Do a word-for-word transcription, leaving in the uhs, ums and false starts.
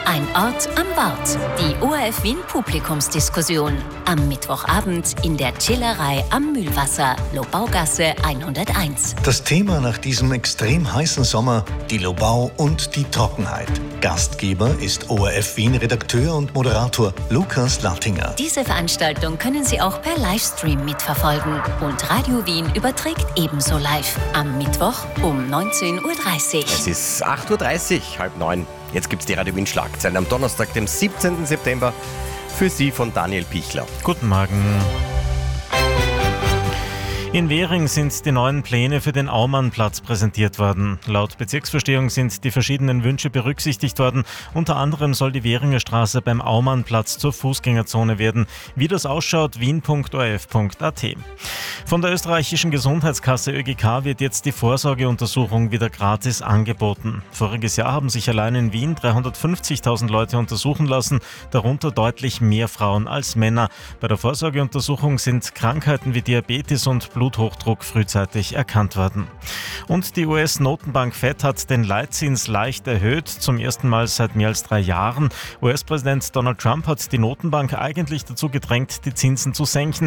Ein Ort am Bord. Die O R F Wien Publikumsdiskussion. Am Mittwochabend in der Chillerei am Mühlwasser, Lobaugasse hunderteins. Das Thema nach diesem extrem heißen Sommer: die Lobau und die Trockenheit. Gastgeber ist O R F Wien Redakteur und Moderator Lukas Lattinger. Diese Veranstaltung können Sie auch per Livestream mitverfolgen. Und Radio Wien überträgt ebenso live. Am Mittwoch um neunzehn Uhr dreißig. Es ist acht Uhr dreißig, halb neun. Jetzt gibt's die Radio Wien Schlagzeilen am Donnerstag, dem siebzehnten September. Für Sie von Daniel Pichler. Guten Morgen. In Währing sind die neuen Pläne für den Aumannplatz präsentiert worden. Laut Bezirksvorstehung sind die verschiedenen Wünsche berücksichtigt worden. Unter anderem soll die Währinger Straße beim Aumannplatz zur Fußgängerzone werden. Wie das ausschaut, wien punkt o r f punkt a t. Von der österreichischen Gesundheitskasse Ö G K wird jetzt die Vorsorgeuntersuchung wieder gratis angeboten. Voriges Jahr haben sich allein in Wien dreihundertfünfzigtausend Leute untersuchen lassen, darunter deutlich mehr Frauen als Männer. Bei der Vorsorgeuntersuchung sind Krankheiten wie Diabetes und Bluthochdruck frühzeitig erkannt worden. Und die U S-Notenbank Fed hat den Leitzins leicht erhöht, zum ersten Mal seit mehr als drei Jahren. U S-Präsident Donald Trump hat die Notenbank eigentlich dazu gedrängt, die Zinsen zu senken.